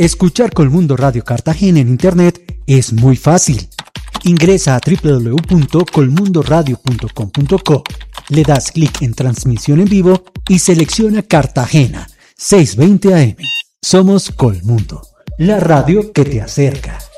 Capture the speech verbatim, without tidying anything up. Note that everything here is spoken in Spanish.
Escuchar Colmundo Radio Cartagena en internet es muy fácil. Ingresa a doble u doble u doble u punto colmundo radio punto com punto co, le das clic en transmisión en vivo y selecciona Cartagena seiscientos veinte A M. Somos Colmundo, la radio que te acerca.